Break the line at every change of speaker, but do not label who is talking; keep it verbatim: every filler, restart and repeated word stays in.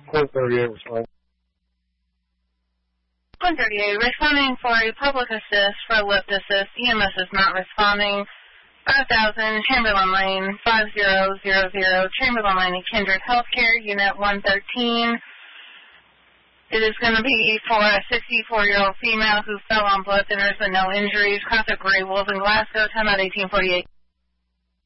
Court thirty-eight responding.
one thirty-eight, responding for a public assist for lift assist. E M S is not responding. five thousand, Chamberlain Lane, five zero zero zero, Chamberlain Lane, Kindred Healthcare, Unit one thirteen. It is going to be for a sixty-four-year-old female who fell on blood thinners but no injuries. Cross at Gray Wolf in Glasgow, time out eighteen forty-eight.